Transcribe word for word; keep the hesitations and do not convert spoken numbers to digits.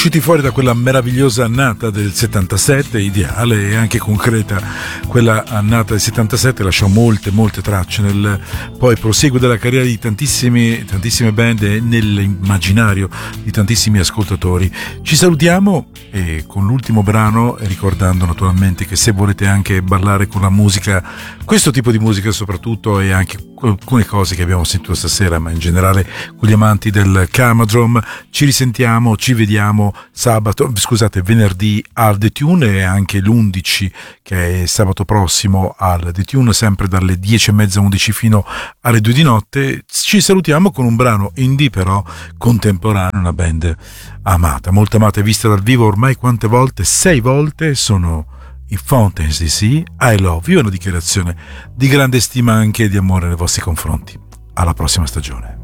usciti fuori da quella meravigliosa annata del settantasette, ideale e anche concreta. Quella annata del settantasette lasciò molte molte tracce nel poi proseguo della carriera di tantissimi, tantissime band e nell'immaginario di tantissimi ascoltatori. Ci salutiamo e con l'ultimo brano, ricordando naturalmente che se volete anche ballare con la musica, questo tipo di musica soprattutto, e anche alcune cose che abbiamo sentito stasera, ma in generale con gli amanti del Camadrome, ci risentiamo, ci vediamo sabato, scusate, venerdì al The Tune, e anche l'undici che è sabato prossimo al The Tune, sempre dalle dieci e mezza undici fino alle due di notte. Ci salutiamo con un brano indie però contemporaneo, una band amata, molto amata e vista dal vivo ormai quante volte? Sei volte. Sono i Fountains D C, I Love You, una dichiarazione di grande stima anche di amore nei vostri confronti. Alla prossima stagione.